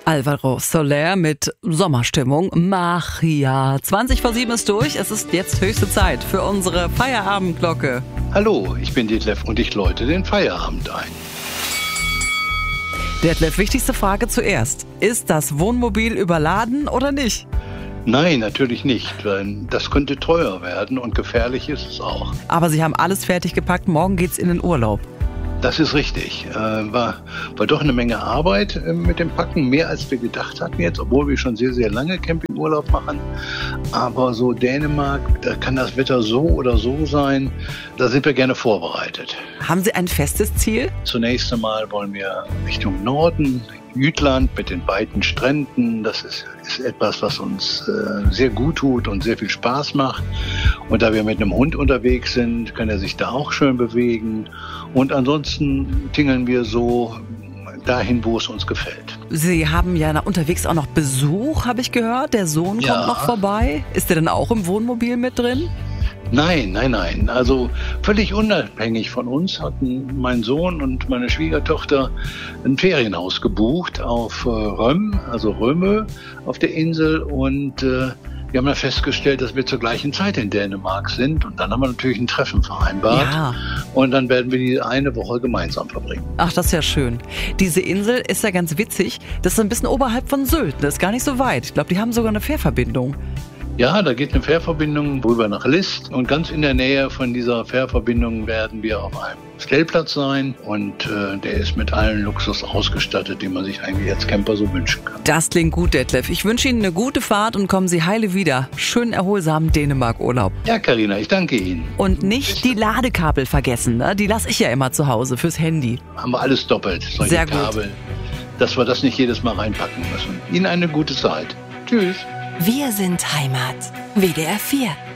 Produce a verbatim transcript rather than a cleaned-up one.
Alvaro Soler mit Sommerstimmung. Magia. zwanzig vor sieben ist durch. Es ist jetzt höchste Zeit für unsere Feierabendglocke. Hallo, ich bin Detlef und ich läute den Feierabend ein. Detlef, wichtigste Frage zuerst. Ist das Wohnmobil überladen oder nicht? Nein, natürlich nicht, weil das könnte teuer werden und gefährlich ist es auch. Aber Sie haben alles fertig gepackt. Morgen geht's in den Urlaub. Das ist richtig. Äh, war, war doch eine Menge Arbeit äh, mit dem Packen, mehr als wir gedacht hatten jetzt, obwohl wir schon sehr, sehr lange Campingurlaub machen. Aber so Dänemark, da kann das Wetter so oder so sein, da sind wir gerne vorbereitet. Haben Sie ein festes Ziel? Zunächst einmal wollen wir Richtung Norden, Jütland mit den weiten Stränden. Das ist, ist etwas, was uns äh, sehr gut tut und sehr viel Spaß macht. Und da wir mit einem Hund unterwegs sind, kann er sich da auch schön bewegen. Und ansonsten tingeln wir so dahin, wo es uns gefällt. Sie haben ja unterwegs auch noch Besuch, habe ich gehört. Der Sohn Ja. kommt noch vorbei. Ist der denn auch im Wohnmobil mit drin? Nein, nein, nein. Also völlig unabhängig von uns hatten mein Sohn und meine Schwiegertochter ein Ferienhaus gebucht auf äh, Röm, also Röme auf der Insel. Und äh, wir haben dann festgestellt, dass wir zur gleichen Zeit in Dänemark sind. Und dann haben wir natürlich ein Treffen vereinbart. Ja. Und dann werden wir die eine Woche gemeinsam verbringen. Ach, das ist ja schön. Diese Insel ist ja ganz witzig. Das ist ein bisschen oberhalb von Sylt. Das ist gar nicht so weit. Ich glaube, die haben sogar eine Fährverbindung. Ja, da geht eine Fährverbindung rüber nach List. Und ganz in der Nähe von dieser Fährverbindung werden wir auf einem Stellplatz sein. Und äh, der ist mit allen Luxus ausgestattet, die man sich eigentlich als Camper so wünschen kann. Das klingt gut, Detlef. Ich wünsche Ihnen eine gute Fahrt und kommen Sie heile wieder. Schönen, erholsamen Dänemark-Urlaub. Ja, Carina, ich danke Ihnen. Und nicht die Ladekabel vergessen, ne? Die lasse ich ja immer zu Hause fürs Handy. Haben wir alles doppelt, solche Sehr gut. Kabel, dass wir das nicht jedes Mal reinpacken müssen. Ihnen eine gute Zeit. Tschüss. Wir sind Heimat. W D R vier.